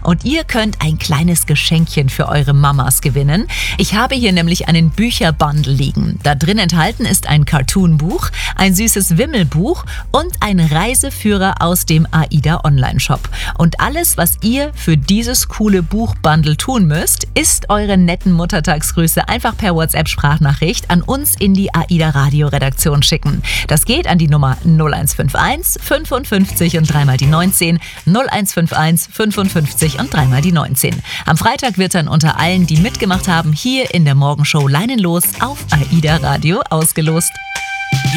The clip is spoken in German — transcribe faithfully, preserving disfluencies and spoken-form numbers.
und ihr könnt ein kleines Geschenkchen für eure Mamas gewinnen. Ich habe hier nämlich einen Bücherbundle liegen. Da drin enthalten ist ein Cartoonbuch, ein süßes Wimmelbuch und ein Reiseführer aus dem AIDA Online-Shop. Und alles, was ihr für dieses coole Buchbundle tun müsst, ist eure netten Muttertagsgrüße einfach per WhatsApp-Sprachnachricht an uns in die AIDA Radio-Redaktion schicken. Das geht an die Nummer null eins fünf eins fünfundfünfzig und dreimal die neunzehn, null eins fünf eins fünfundfünfzig und dreimal die neunzehn. Am Freitag wird dann unter allen, die mitgemacht haben, hier in der Morgenshow Leinenlos auf AIDA Radio ausgelost.